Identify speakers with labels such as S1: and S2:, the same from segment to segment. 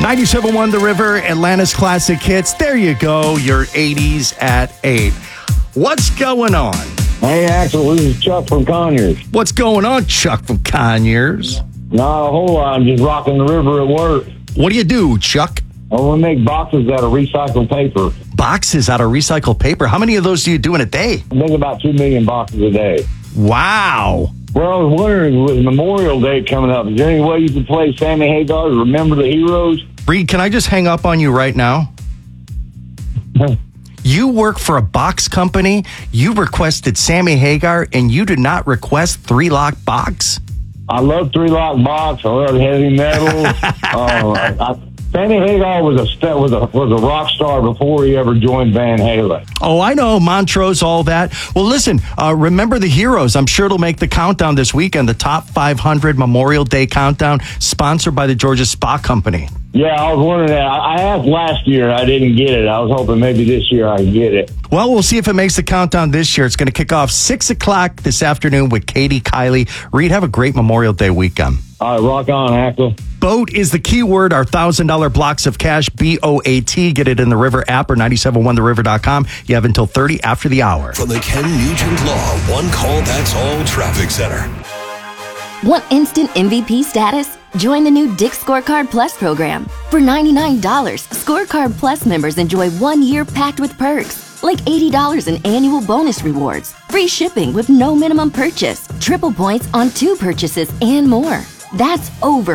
S1: 97.1 The River, Atlanta's classic hits. There you go, your 80s at 8. What's going on?
S2: Hey, Axel, this is Chuck from Conyers.
S1: What's going on, Chuck from Conyers?
S2: Not a whole lot. I'm just rocking the river at work.
S1: What do you do, Chuck?
S2: We make boxes out of recycled paper.
S1: Boxes out of recycled paper? How many of those do you do in a day?
S2: I make about 2 million boxes a day.
S1: Wow.
S2: Well, I was wondering, with Memorial Day coming up, is there any way you can play Sammy Hagar's Remember the Heroes?
S1: Reed, can I just hang up on you right now? You work for a box company, you requested Sammy Hagar, and you did not request Three Lock Box?
S2: I love Three Lock Box. I love heavy metal. Sammy Hagar was a rock star before he ever joined Van Halen.
S1: Oh, I know. Montrose, all that. Well, listen, Remember the Heroes. I'm sure it'll make the countdown this weekend, the Top 500 Memorial Day Countdown, sponsored by the Georgia Spa Company.
S2: Yeah, I was wondering that. I asked last year. I didn't get it. I was hoping maybe this year I can get it.
S1: Well, we'll see if it makes the countdown this year. It's going to kick off 6 o'clock this afternoon with Katie Kiley. Reed, have a great Memorial Day weekend.
S2: All right, rock on, Axel.
S1: BOAT is the key word. Our $1,000 blocks of cash, BOAT. Get it in the River app or 971theriver.com. You have until 30 after the hour.
S3: From the Ken Nugent Law One Call That's All Traffic Center.
S4: Want instant MVP status? Join the new Dick's Scorecard Plus program. For $99, Scorecard Plus members enjoy 1 year packed with perks, like $80 in annual bonus rewards, free shipping with no minimum purchase, triple points on 2 purchases, and more. That's over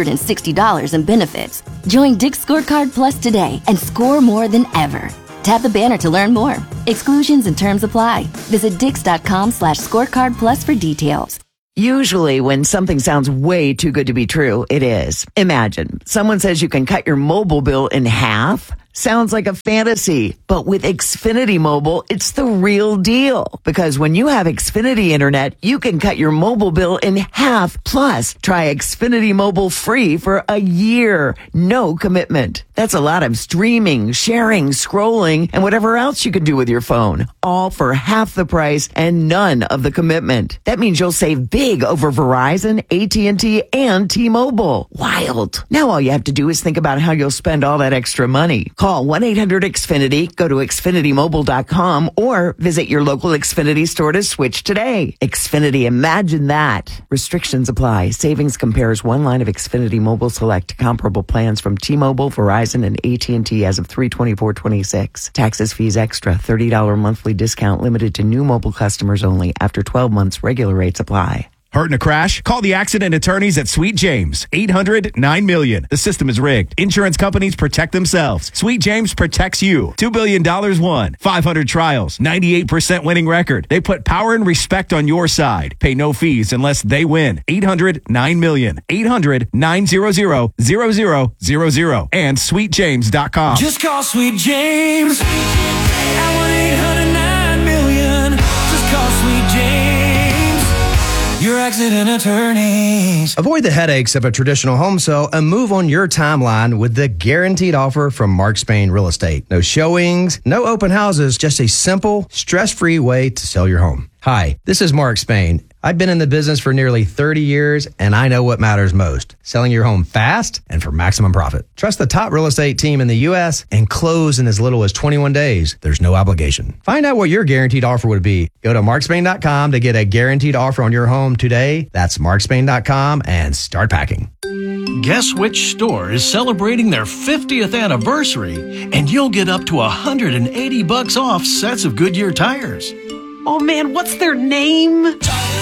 S4: $160 in benefits. Join Dick's Scorecard Plus today and score more than ever. Tap the banner to learn more. Exclusions and terms apply. Visit dix.com/scorecard plus for details.
S5: Usually when something sounds way too good to be true, it is. Imagine someone says you can cut your mobile bill in half. Sounds like a fantasy, but with Xfinity Mobile, it's the real deal. Because when you have Xfinity Internet, you can cut your mobile bill in half. Plus, try Xfinity Mobile free for a year. No commitment. That's a lot of streaming, sharing, scrolling, and whatever else you can do with your phone. All for half the price and none of the commitment. That means you'll save big over Verizon, AT&T, and T-Mobile. Wild. Now all you have to do is think about how you'll spend all that extra money. Call 1-800-XFINITY, go to XfinityMobile.com, or visit your local Xfinity store to switch today. Xfinity, imagine that. Restrictions apply. Savings compares one line of Xfinity Mobile Select comparable plans from T-Mobile, Verizon, and AT&T as of 3/24/26. Taxes, fees extra. $30 monthly discount limited to new mobile customers only. After 12 months, regular rates apply.
S6: Hurt in a crash? Call the accident attorneys at Sweet James. 800-9-MILLION. The system is rigged. Insurance companies protect themselves. Sweet James protects you. $2 billion won. 500 trials. 98% winning record. They put power and respect on your side. Pay no fees unless they win. 800-9-MILLION. 800-900-0000. And sweetjames.com.
S7: Just call Sweet James at 1-800-9-MILLION. Just call Sweet James, your accident attorneys.
S8: Avoid the headaches of a traditional home sale and move on your timeline with the guaranteed offer from Mark Spain Real Estate. No showings, no open houses, just a simple, stress-free way to sell your home. Hi, this is Mark Spain. I've been in the business for nearly 30 years, and I know what matters most. Selling your home fast and for maximum profit. Trust the top real estate team in the U.S. and close in as little as 21 days. There's no obligation. Find out what your guaranteed offer would be. Go to markspain.com to get a guaranteed offer on your home today. That's markspain.com and start packing.
S9: Guess which store is celebrating their 50th anniversary, and you'll get up to $180 off sets of Goodyear tires.
S10: Oh man, what's their name?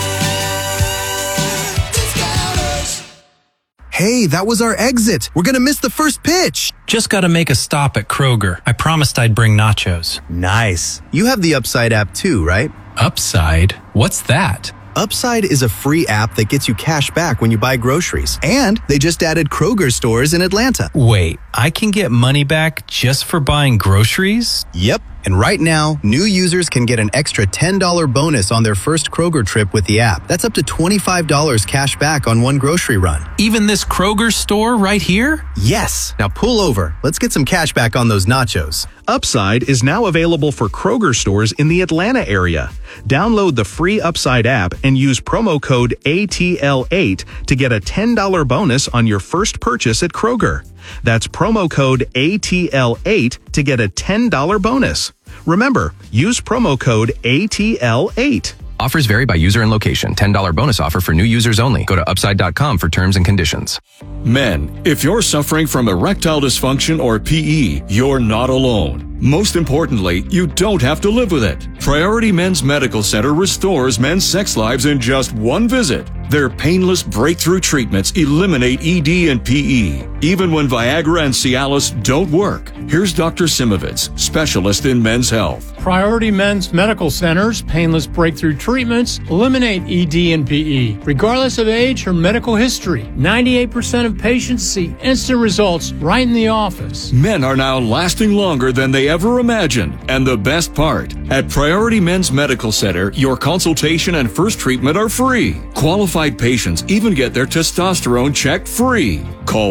S11: Hey, that was our exit. We're gonna miss the first pitch.
S12: Just gotta make a stop at Kroger. I promised I'd bring nachos.
S11: Nice. You have the Upside app too, right?
S12: Upside? What's that?
S11: Upside is a free app that gets you cash back when you buy groceries. And they just added Kroger stores in Atlanta.
S12: Wait, I can get money back just for buying groceries?
S11: Yep. And right now, new users can get an extra $10 bonus on their first Kroger trip with the app. That's up to $25 cash back on one grocery run.
S12: Even this Kroger store right here?
S11: Yes. Now pull over. Let's get some cash back on those nachos.
S6: Upside is now available for Kroger stores in the Atlanta area. Download the free Upside app and use promo code ATL8 to get a $10 bonus on your first purchase at Kroger.
S13: That's promo code ATL8 to get a $10 bonus. Remember, use promo code ATL8.
S14: Offers vary by user and location. $10 bonus offer for new users only. Go to upside.com for terms and conditions.
S15: Men, if you're suffering from erectile dysfunction or PE, you're not alone. Most importantly, you don't have to live with it. Priority Men's Medical Center restores men's sex lives in just one visit. Their painless breakthrough treatments eliminate ED and PE, even when Viagra and Cialis don't work. Here's Dr. Simovitz, specialist in men's health.
S16: Priority Men's Medical Center's painless breakthrough treatments eliminate ED and PE, regardless of age or medical history. 98% of patients see instant results right in the office.
S15: Men are now lasting longer than they ever imagined. And the best part, at Priority Men's Medical Center, your consultation and first treatment are free. Qualified patients even get their testosterone checked free. Call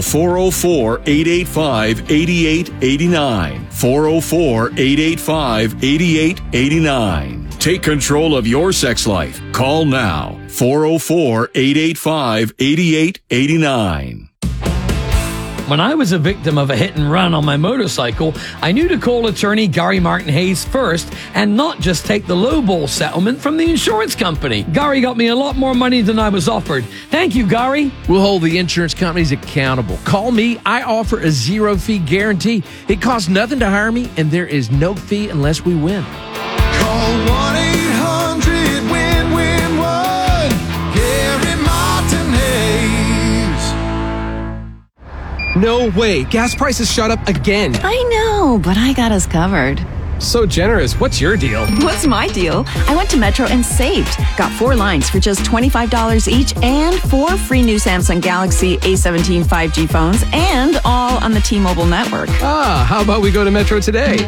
S15: 404-885-8889. 404-885-8889. Take control of your sex life. Call now. 404-885-8889.
S17: When I was a victim of a hit and run on my motorcycle, I knew to call attorney Gary Martin Hayes first and not just take the lowball settlement from the insurance company. Gary got me a lot more money than I was offered. Thank you, Gary.
S18: We'll hold the insurance companies accountable. Call me. I offer a zero-fee guarantee. It costs nothing to hire me, and there is no fee unless we win.
S7: Call 1-800-WIN-WIN-1. Gary Martin Hayes.
S19: No way. Gas prices shot up again.
S20: I know, but I got us covered.
S19: So generous. What's your deal?
S20: What's my deal? I went to Metro and saved. Got 4 lines for just $25 each and 4 free new Samsung Galaxy A17 5G phones and all on the T-Mobile network.
S19: Ah, how about we go to Metro today?